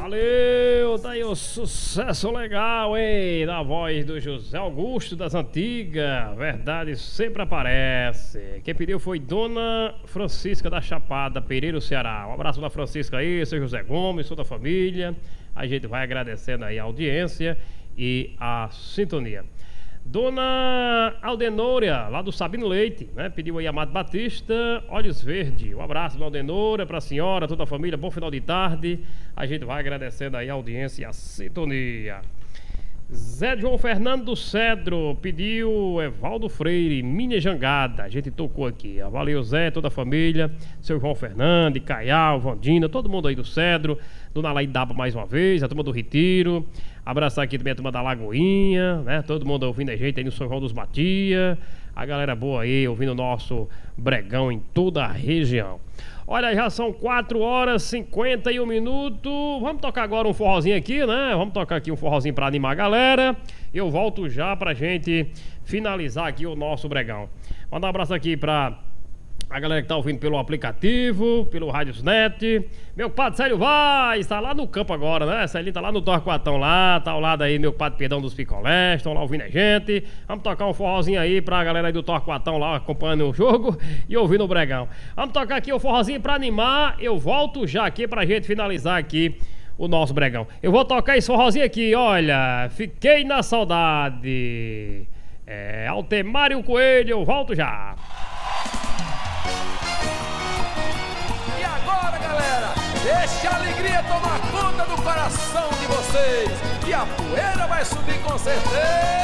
Valeu, tá aí o sucesso legal, hein? Da voz do José Augusto das Antigas. Verdade sempre aparece. Quem pediu foi Dona Francisca da Chapada, Pereira, Ceará. Um abraço da Francisca aí, seu José Gomes, toda a família. A gente vai agradecendo aí a audiência e a sintonia. Dona Aldenôria, lá do Sabino Leite, né? Pediu aí Amado Batista, Olhos Verde. Um abraço, Dona Aldenôria, pra senhora, toda a família, bom final de tarde. A gente vai agradecendo aí a audiência e a sintonia. Zé João Fernando do Cedro pediu Evaldo Freire, Minha Jangada. A gente tocou aqui. Valeu, Zé, toda a família. Seu João Fernando, Caial, Vandina, todo mundo aí do Cedro. Dona Laidaba mais uma vez, a turma do Retiro. Abraçar aqui também a turma da Lagoinha, né? Todo mundo ouvindo a gente aí no São João dos Batia. A galera boa aí ouvindo o nosso bregão em toda a região. Olha, já são 4h51. Vamos tocar agora um forrozinho aqui, né? Vamos tocar aqui um forrozinho pra animar a galera. Eu volto já pra gente finalizar aqui o nosso bregão. Mandar um abraço aqui pra a galera que tá ouvindo pelo aplicativo, pelo Radiosnet. Meu padre Célio Vaz, tá lá no campo agora, né? Célio tá lá no Torquatão lá, tá ao lado aí meu padre Pedrão dos Picolés, estão lá ouvindo a gente. Vamos tocar um forrozinho aí pra galera aí do Torquatão lá acompanhando o jogo e ouvindo o bregão. Vamos tocar aqui o forrozinho pra animar. Eu volto já aqui pra gente finalizar aqui o nosso bregão. Eu vou tocar esse forrozinho aqui, olha, Fiquei na Saudade. Altemário Coelho, eu volto já. Deixa a alegria tomar conta do coração de vocês, e a poeira vai subir com certeza.